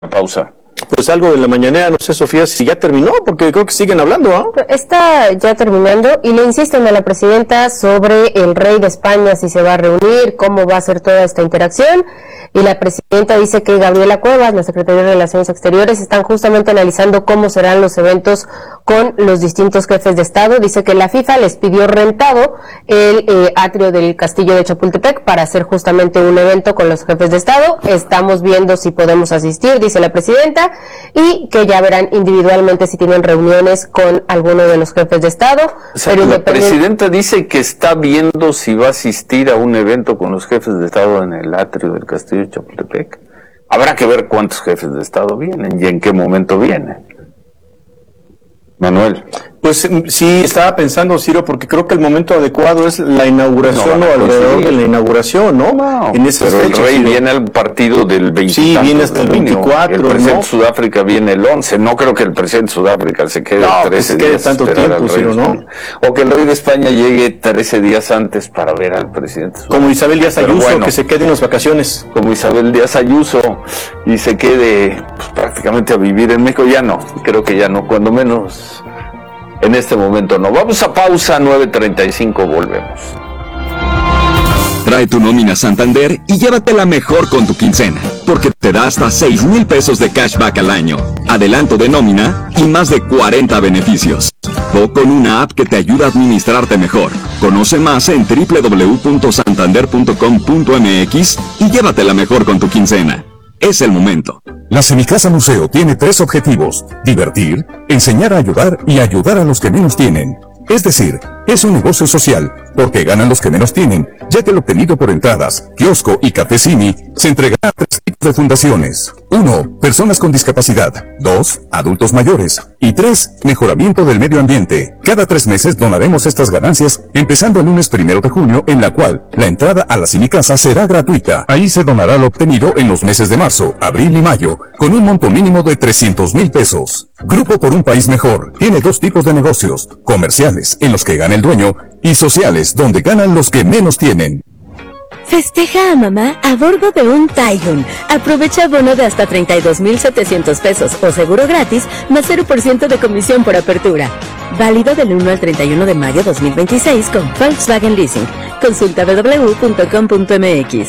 Pausa. Pues algo de la mañanera, no sé, Sofía, si ya terminó, porque creo que siguen hablando, ¿ah? Está ya terminando y le insisten a la presidenta sobre el rey de España, si se va a reunir, cómo va a ser toda esta interacción. Y la presidenta dice que Gabriela Cuevas, la secretaria de Relaciones Exteriores, están justamente analizando cómo serán los eventos con los distintos jefes de Estado. Dice que la FIFA les pidió rentado el atrio del Castillo de Chapultepec para hacer justamente un evento con los jefes de Estado. Estamos viendo si podemos asistir, dice la presidenta, y que ya verán individualmente si tienen reuniones con alguno de los jefes de Estado. O sea, pero la presidenta dice que está viendo si va a asistir a un evento con los jefes de Estado en el atrio del Castillo de Chapultepec. Habrá que ver cuántos jefes de Estado vienen y en qué momento vienen. Manuel. Pues sí, estaba pensando, Ciro, porque creo que el momento adecuado es la inauguración o alrededor de la inauguración, ¿no? No, en esas pero fechas, el rey Ciro. viene al partido del 20. Sí, viene hasta el 24, El presidente ¿no? de Sudáfrica viene el 11. No creo que el presidente de Sudáfrica se quede 13 quede días. tanto esperar tiempo, al rey Ciro, de ¿no? España. O que el rey de España llegue 13 días antes para ver al presidente de Sudáfrica. Como Isabel Díaz Pero Ayuso, bueno, que se quede en las vacaciones. como Isabel Díaz Ayuso y se quede pues, prácticamente a vivir en México. Ya no, creo que ya no, cuando menos en este momento no. Vamos a pausa, 9:35, volvemos. Trae tu nómina Santander y llévatela mejor con tu quincena, porque te da hasta 6,000 pesos de cashback al año, adelanto de nómina y más de 40 beneficios. O con una app que te ayuda a administrarte mejor. Conoce más en www.santander.com.mx y llévatela mejor con tu quincena. Es el momento. La Semicasa Museo tiene 3 objetivos: divertir, enseñar a ayudar y ayudar a los que menos tienen. Es decir, es un negocio social, porque ganan los que menos tienen, ya que el obtenido por entradas, kiosco y cafecini se entregará a 3 tipos de fundaciones. 1. Personas con discapacidad. 2. Adultos mayores. Y 3. Mejoramiento del medio ambiente. Cada 3 meses donaremos estas ganancias, empezando el lunes 1 de junio, en la cual la entrada a la Semicasa será gratuita. Ahí se donará lo obtenido en los meses de marzo, abril y mayo, con un monto mínimo de 300,000 pesos. Grupo por un país mejor tiene 2 tipos de negocios: comerciales, en los que gana el dueño, y sociales, donde ganan los que menos tienen. Festeja a mamá a bordo de un Taigun. Aprovecha bono de hasta 32,700 pesos o seguro gratis más 0% de comisión por apertura. Válido del 1 al 31 de mayo 2026 con Volkswagen Leasing. Consulta www.com.mx.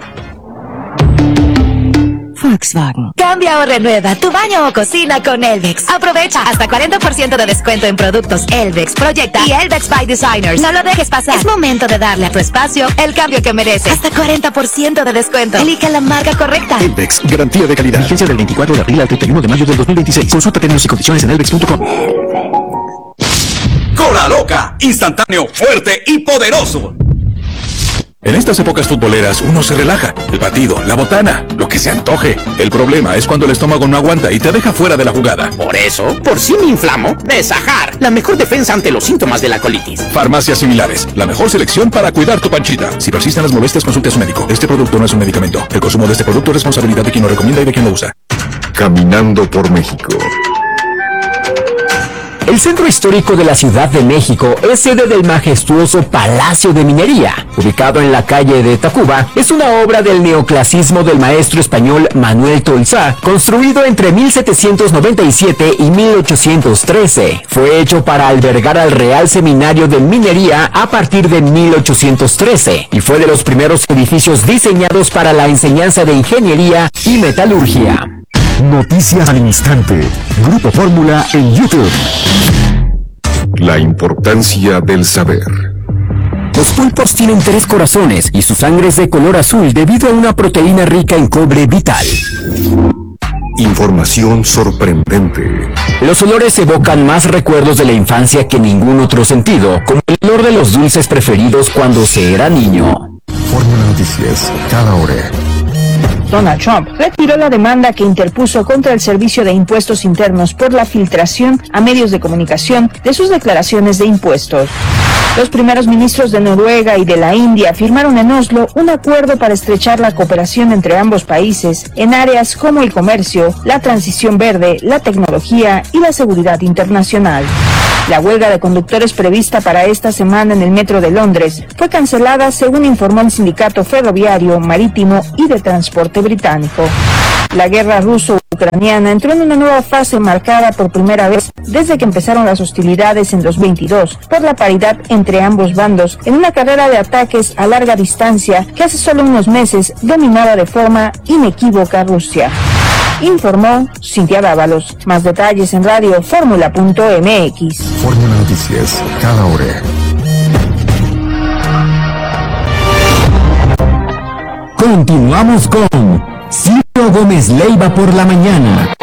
Volkswagen. Cambia o renueva tu baño o cocina con Elvex. Aprovecha hasta 40% de descuento en productos Elvex, Proyecta y Elvex by Designers. No lo dejes pasar. Es momento de darle a tu espacio el cambio que merece. Hasta 40% de descuento. Elige la marca correcta. Elvex, garantía de calidad. Vigencia del 24 de abril al 31 de mayo del 2026. Consulta términos y condiciones en elvex.com. Cola Loca, instantáneo, fuerte y poderoso. En estas épocas futboleras uno se relaja. El batido, la botana, lo que se antoje. El problema es cuando el estómago no aguanta y te deja fuera de la jugada. Por eso, por si me inflamo, Desajar, la mejor defensa ante los síntomas de la colitis. Farmacias similares, la mejor selección para cuidar tu panchita. Si persisten las molestias, consulte a su médico. Este producto no es un medicamento. El consumo de este producto es responsabilidad de quien lo recomienda y de quien lo usa. Caminando por México. El centro histórico de la Ciudad de México es sede del majestuoso Palacio de Minería. Ubicado en la calle de Tacuba, es una obra del neoclasismo del maestro español Manuel Tolsá, construido entre 1797 y 1813. Fue hecho para albergar al Real Seminario de Minería a partir de 1813 y fue de los primeros edificios diseñados para la enseñanza de ingeniería y metalurgia. Noticias al instante. Grupo Fórmula en YouTube. La importancia del saber. Los pulpos tienen 3 corazones y su sangre es de color azul debido a una proteína rica en cobre vital. Información sorprendente. Los olores evocan más recuerdos de la infancia que ningún otro sentido, como el olor de los dulces preferidos cuando se era niño. Fórmula Noticias, cada hora. Donald Trump retiró la demanda que interpuso contra el Servicio de Impuestos Internos por la filtración a medios de comunicación de sus declaraciones de impuestos. Los primeros ministros de Noruega y de la India firmaron en Oslo un acuerdo para estrechar la cooperación entre ambos países en áreas como el comercio, la transición verde, la tecnología y la seguridad internacional. La huelga de conductores prevista para esta semana en el metro de Londres fue cancelada, según informó el sindicato ferroviario, marítimo y de transporte británico. La guerra ruso-ucraniana entró en una nueva fase marcada por primera vez desde que empezaron las hostilidades en 2022 por la paridad entre ambos bandos en una carrera de ataques a larga distancia que hace solo unos meses dominaba de forma inequívoca a Rusia. Informó Cintia Dávalos. Más detalles en radioformula.mx. Fórmula Noticias, cada hora. Continuamos con Ciro Gómez Leiva por la mañana.